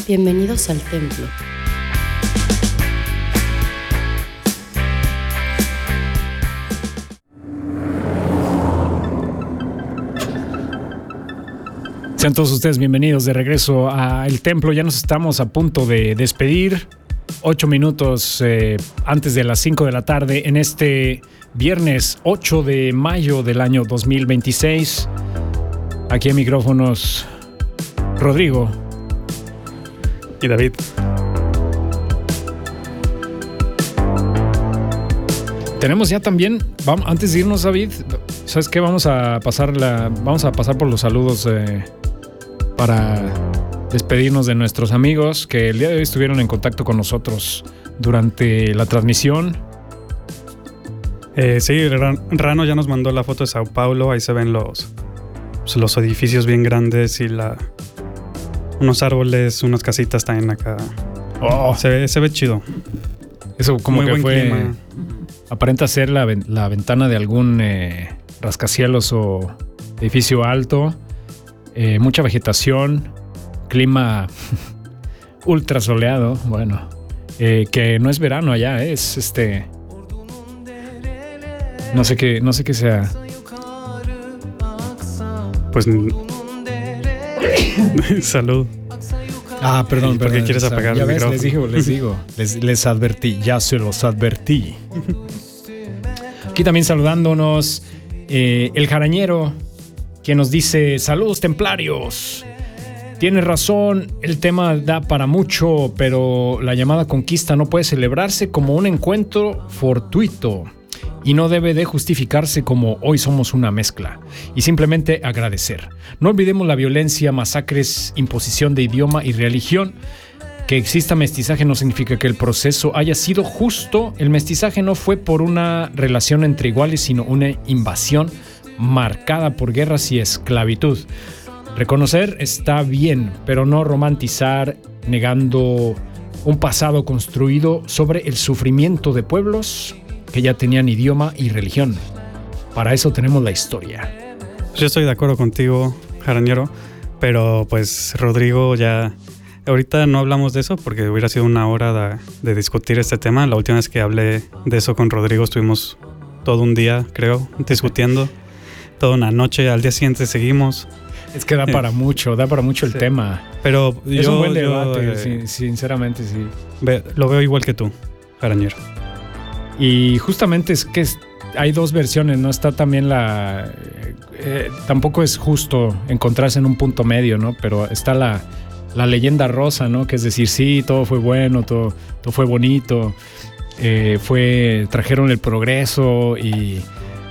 Bienvenidos al templo. Sean todos ustedes bienvenidos de regreso a El Templo. Ya nos estamos a punto de despedir. 8 minutos antes de las 5 de la tarde en este viernes 8 de mayo del año 2026. Aquí en micrófonos Rodrigo y David. Tenemos ya también, antes de irnos, David, ¿sabes qué? Vamos a pasar por los saludos para despedirnos de nuestros amigos que el día de hoy estuvieron en contacto con nosotros durante la transmisión. Sí, Rano ya nos mandó la foto de Sao Paulo. Ahí se ven los edificios bien grandes y unos árboles, unas casitas también acá. Oh. Se ve chido. Eso como muy que fue clima. Aparenta ser la ventana de algún rascacielos o edificio alto. Mucha vegetación, clima ultra soleado, bueno, que no es verano allá, es no sé qué sea. Pues salud. Perdón. ¿Por qué quieres apagar el micrófono? Les advertí, ya se los advertí. Aquí también saludándonos el Jarañero, quien nos dice: saludos templarios. Tienes razón, el tema da para mucho, pero la llamada conquista no puede celebrarse como un encuentro fortuito y no debe de justificarse como hoy somos una mezcla, y simplemente agradecer. No olvidemos la violencia, masacres, imposición de idioma y religión. Que exista mestizaje no significa que el proceso haya sido justo. El mestizaje no fue por una relación entre iguales, sino una invasión marcada por guerras y esclavitud. Reconocer está bien, pero no romantizar negando un pasado construido sobre el sufrimiento de pueblos que ya tenían idioma y religión. Para eso tenemos la historia. Yo estoy de acuerdo contigo, Jarañero, pero pues Rodrigo ya... Ahorita no hablamos de eso porque hubiera sido una hora de discutir este tema. La última vez que hablé de eso con Rodrigo estuvimos todo un día, creo, discutiendo. Toda una noche, al día siguiente seguimos. Es que da para mucho el tema. Pero es un buen debate, sinceramente sí. Lo veo igual que tú, Jarañero. Y justamente es que hay dos versiones, ¿no? Está también tampoco es justo encontrarse en un punto medio, ¿no? Pero está la leyenda rosa, ¿no? Que es decir, sí, todo fue bueno, todo fue bonito. Trajeron el progreso y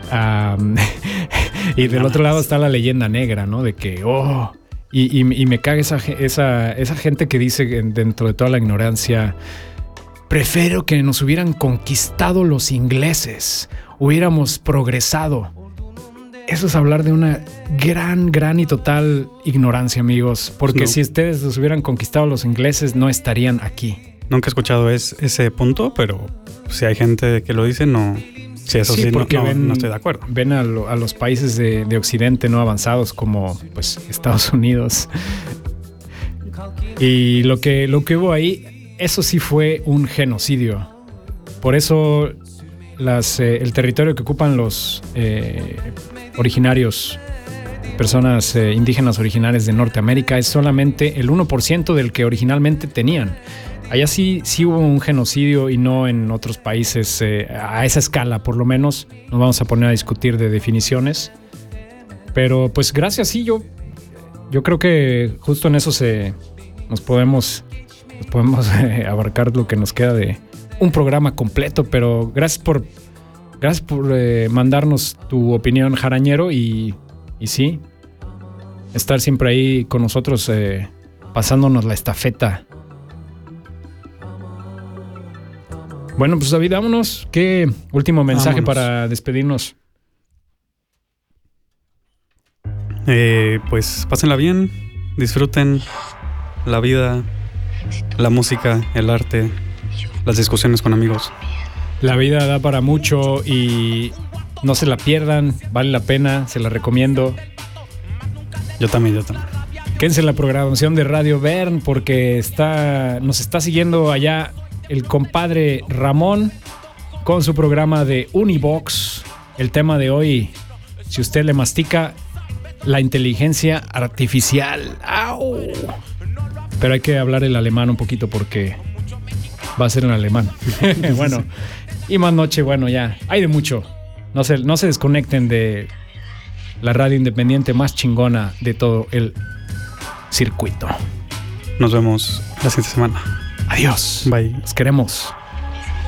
del otro lado está la leyenda negra, ¿no? De que, y me caga esa gente que dice dentro de toda la ignorancia: prefiero que nos hubieran conquistado los ingleses, hubiéramos progresado. Eso es hablar de una gran y total ignorancia, amigos. Porque si ustedes los hubieran conquistado los ingleses, no estarían aquí. Nunca he escuchado ese punto, pero si hay gente que lo dice, no... Sí, eso sí, no estoy de acuerdo. Ven a los países de Occidente no avanzados como pues Estados Unidos. Y lo que hubo ahí, eso sí fue un genocidio. Por eso el territorio que ocupan los originarios, personas indígenas originarias de Norteamérica, es solamente el 1% del que originalmente tenían. Allá sí hubo un genocidio y no en otros países a esa escala, por lo menos. Nos vamos a poner a discutir de definiciones. Pero pues gracias, sí, yo creo que justo en eso nos podemos abarcar lo que nos queda de un programa completo. Pero gracias por mandarnos tu opinión, Jarañero, y sí, estar siempre ahí con nosotros, pasándonos la estafeta. Bueno, pues David, vámonos. ¿Qué último mensaje para despedirnos? Pues pásenla bien, disfruten la vida, la música, el arte, las discusiones con amigos. La vida da para mucho y no se la pierdan, vale la pena, se la recomiendo. Yo también. Quédense en la programación de Radio Bern porque nos está siguiendo allá el compadre Ramón con su programa de Univox. El tema de hoy, si usted le mastica, la inteligencia artificial. ¡Au! Pero hay que hablar el alemán un poquito porque va a ser en alemán. Bueno, y más noche, bueno, ya hay de mucho. No se desconecten de la radio independiente más chingona de todo el circuito. Nos vemos la siguiente semana. Adiós. Bye. Los queremos.